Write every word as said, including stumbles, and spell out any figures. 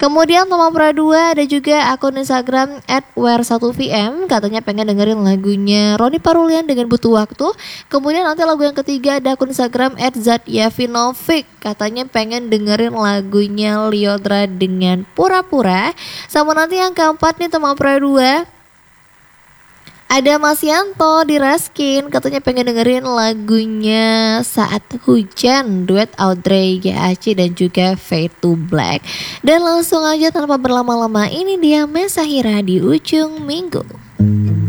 Kemudian nomor dua ada juga akun Instagram at wear satu v m, katanya pengen dengerin lagunya Roni Parulian dengan Butuh Waktu. Kemudian nanti lagu yang ketiga ada akun Instagram at zatyavinovic, katanya pengen dengerin lagunya Lyodra dengan Pura-Pura. Sama nanti yang keempat nih teman pro dua ada Mas Yanto di Raskin, katanya pengen dengerin lagunya Saat Hujan duet Audrey G A C dan juga Fade to Black. Dan langsung aja tanpa berlama-lama, ini dia Mesahira di ujung minggu.